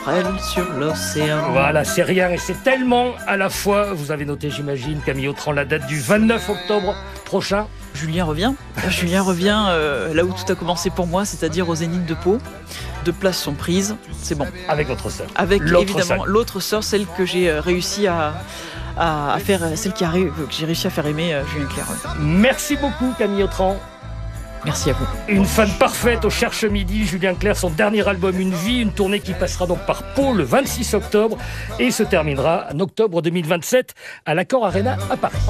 Elle sur l'océan. Voilà, c'est rien et c'est tellement à la fois. Vous avez noté, j'imagine, Camille Autran, la date du 29 octobre prochain. Julien revient. Julien revient là où tout a commencé pour moi, c'est-à-dire au Zénith de Pau. 2 places sont prises, c'est bon. Avec votre sœur. Avec L'autre évidemment sœur. l'autre sœur, celle que j'ai réussi à faire, celle que j'ai réussi à faire aimer Julien Clerc. Ouais. Merci beaucoup, Camille Autran. Merci à vous. Une fan parfaite au Cherche Midi. Julien Clerc, son dernier album Une vie, une tournée qui passera donc par Pau le 26 octobre et se terminera en octobre 2027 à l'Accor Arena à Paris.